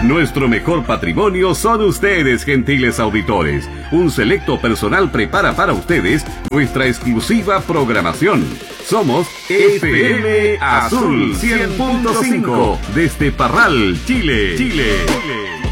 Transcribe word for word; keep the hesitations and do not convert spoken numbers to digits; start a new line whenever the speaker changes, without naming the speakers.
Nuestro mejor patrimonio son ustedes, gentiles auditores. Un selecto personal prepara para ustedes nuestra exclusiva programación. Somos F M Azul cien punto cinco desde Parral, Chile. Chile. Chile.